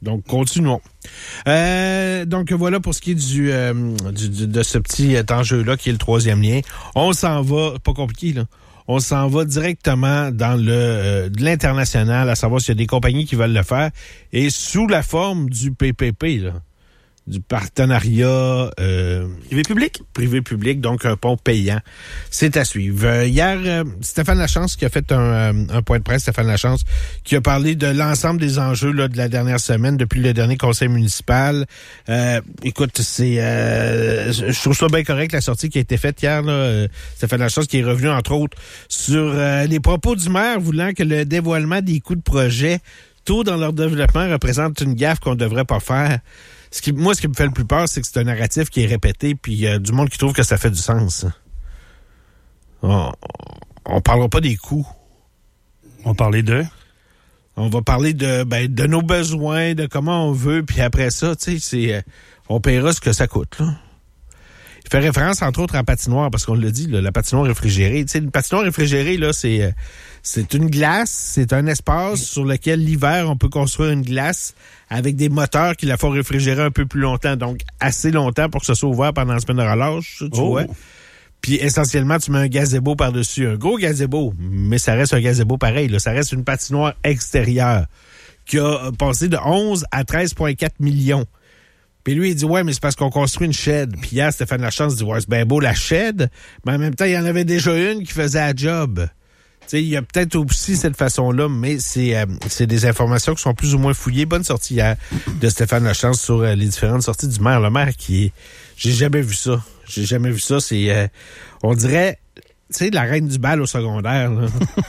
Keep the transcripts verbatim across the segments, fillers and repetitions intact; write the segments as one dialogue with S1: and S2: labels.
S1: Donc, continuons. Euh, donc, voilà pour ce qui est du, euh, du, du de ce petit enjeu-là, qui est le troisième lien. On s'en va, pas compliqué, là. On s'en va directement dans le euh, de l'international, à savoir s'il y a des compagnies qui veulent le faire, et sous la forme du P P P, là. Du partenariat euh,
S2: privé-public.
S1: Privé-public, donc un pont payant. C'est à suivre. Euh, hier, euh, Stéphane Lachance qui a fait un, euh, un point de presse, Stéphane Lachance, qui a parlé de l'ensemble des enjeux là, de la dernière semaine, depuis le dernier conseil municipal. Euh, écoute, c'est euh, je trouve ça bien correct, la sortie qui a été faite hier. Là, euh, Stéphane Lachance qui est revenu, entre autres, sur euh, les propos du maire voulant que le dévoilement des coûts de projet tôt dans leur développement représente une gaffe qu'on ne devrait pas faire. Ce qui, moi, ce qui me fait le plus peur, c'est que c'est un narratif qui est répété, puis il y a du monde qui trouve que ça fait du sens. On, on parlera pas des coûts.
S2: On va parler de?
S1: On va parler de, ben, de nos besoins, de comment on veut, puis après ça, tu sais, c'est, euh, on paiera ce que ça coûte, là. Il fait référence, entre autres, à la patinoire, parce qu'on l'a dit, là, la patinoire réfrigérée. Tu sais, une patinoire réfrigérée, là, c'est, euh, c'est une glace, c'est un espace sur lequel l'hiver, on peut construire une glace avec des moteurs qui la font réfrigérer un peu plus longtemps, donc assez longtemps pour que ça soit ouvert pendant la semaine de relâche, tu oh. vois. Puis essentiellement, tu mets un gazebo par-dessus, un gros gazebo, mais ça reste un gazebo pareil, là, ça reste une patinoire extérieure qui a passé de onze à treize virgule quatre millions. Puis lui, il dit, ouais, mais c'est parce qu'on construit une shed. Puis hier, Stéphane Lachance dit, ouais, c'est bien beau la shed, mais en même temps, il y en avait déjà une qui faisait la job. Tu sais, il y a peut-être aussi cette façon-là, mais c'est euh, c'est des informations qui sont plus ou moins fouillées. Bonne sortie hier de Stéphane Lachance sur euh, les différentes sorties du maire. Le maire qui est... J'ai jamais vu ça. J'ai jamais vu ça. C'est... Euh, on dirait... Tu sais, la reine du bal au secondaire, là.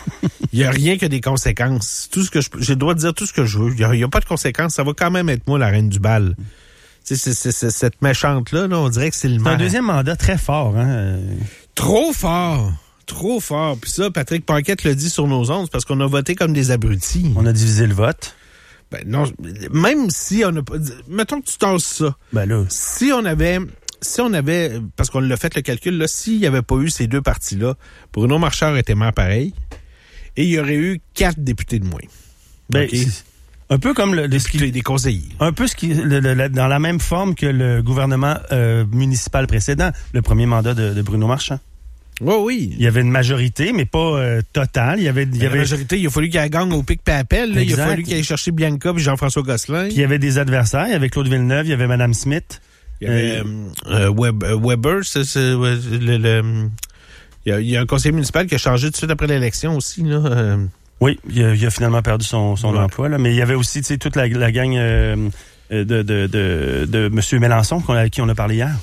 S1: Il n'y a rien que des conséquences. Tout ce que je... J'ai le droit de dire tout ce que je veux. Il n'y a, a pas de conséquences. Ça va quand même être moi, la reine du bal. Tu sais, c'est, c'est, cette méchante-là, là, on dirait que c'est le maire.
S2: C'est un deuxième mandat très fort, hein?
S1: Trop fort! Trop fort. Puis ça, Patrick Paquette l'a dit sur nos ondes, parce qu'on a voté comme des abrutis.
S2: On a divisé le vote.
S1: Ben non, même si on a pas... Mettons que tu tasses ça.
S2: Ben là...
S1: Si on avait... Si on avait... Parce qu'on l'a fait le calcul, là, s'il n'y avait pas eu ces deux partis-là, Bruno Marchand était maire pareil, et il y aurait eu quatre députés de moins.
S2: Ben,
S1: okay?
S2: Un peu comme le, le
S1: ce qui, des conseillers.
S2: Un peu ce qui, le, le, dans la même forme que le gouvernement euh, municipal précédent, le premier mandat de, de Bruno Marchand.
S1: Oh oui.
S2: Il y avait une majorité, mais pas euh, totale. Il y avait, il y avait...
S1: La majorité, il a fallu qu'elle gagne au pic et appel. Là. Il a fallu qu'elle aille chercher Bianca puis Jean-François Gosselin.
S2: Puis il y avait des adversaires. Il y avait Claude Villeneuve, il y avait Mme Smith.
S1: Il y avait euh, euh, Web, euh, Weber. C'est, c'est, le, le, il, y a, il y a un conseiller municipal qui a changé tout de suite après l'élection aussi. Là. Euh...
S2: Oui, il a, il a finalement perdu son, son ouais. emploi. Là. Mais il y avait aussi toute la, la gang euh, de, de, de, de, de M. Mélenchon qu'on a, à qui on a parlé hier.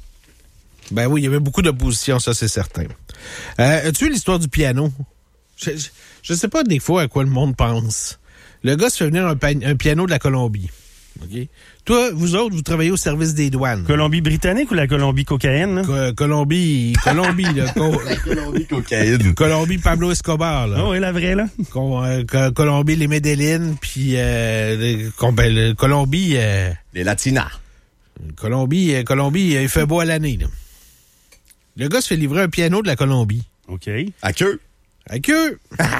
S1: Ben oui, il y avait beaucoup d'opposition, ça c'est certain. Euh, as-tu vu l'histoire du piano? Je, je, je sais pas des fois à quoi le monde pense. Le gars se fait venir un, un piano de la Colombie. Okay? Toi, vous autres, vous travaillez au service des douanes.
S2: Colombie-Britannique ou la Colombie-cocaïne?
S1: Co- Colombie, Colombie, là. Co-
S3: la Colombie-cocaïne.
S1: Colombie Pablo Escobar, là.
S2: Ah oui, la vraie, là.
S1: Co- euh, Co- Colombie, les Medellín, puis euh, les, ben, Colombie... Euh,
S3: les Latinas.
S1: Colombie, euh, Colombie, il fait beau à l'année, là. Le gars se fait livrer un piano de la Colombie.
S2: OK.
S3: À queue.
S1: À queue.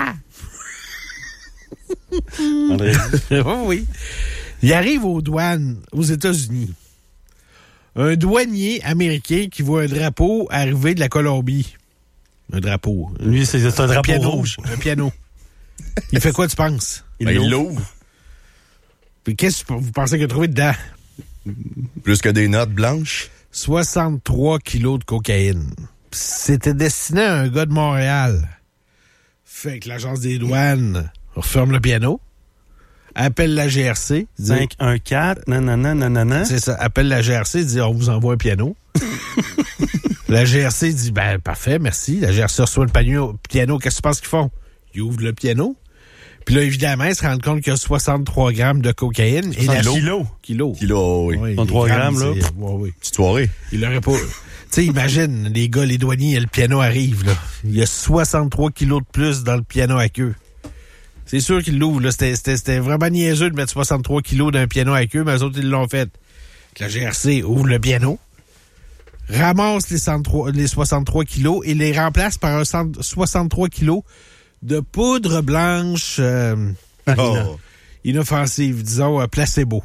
S2: André.
S1: Oh oui. Il arrive aux douanes aux États-Unis. Un douanier américain qui voit un drapeau arriver de la Colombie. Un drapeau.
S2: Lui, c'est, c'est un, un drapeau
S1: piano,
S2: rouge.
S1: Un piano. Il fait quoi, tu penses?
S3: Il, ben, il l'ouvre.
S1: Puis qu'est-ce que vous pensez qu'il a trouvé dedans?
S3: Plus que des notes blanches.
S1: soixante-trois kilos de cocaïne. C'était destiné à un gars de Montréal. Fait que l'agence des douanes referme le piano, appelle la G R C.
S2: cinq un quatre, nanana, nanana.
S1: C'est ça, appelle la G R C, dit on vous envoie un piano. La G R C dit ben parfait, merci. La G R C reçoit le piano, piano qu'est-ce que tu penses qu'ils font? Ils ouvrent le piano. Puis là, évidemment, ils se rendent compte qu'il y a soixante-trois grammes de cocaïne. Et la
S2: kilos.
S1: Kilos.
S3: Kilos, oui.
S1: oui
S2: soixante-trois grammes, là.
S1: Ouais, oui.
S3: Petite soirée.
S1: Il aurait pas... Tu sais, imagine, les gars, les douaniers, le piano arrive, là. Il y a soixante-trois kilos de plus dans le piano à queue. C'est sûr qu'ils l'ouvrent, là. C'était, c'était, c'était vraiment niaiseux de mettre soixante-trois kilos d'un piano à queue, mais eux autres, ils l'ont fait. La G R C ouvre le piano, ramasse les, les soixante-trois kilos et les remplace par un soixante-trois kilos de poudre blanche euh,
S3: oh.
S1: inoffensive, disons, euh, placebo.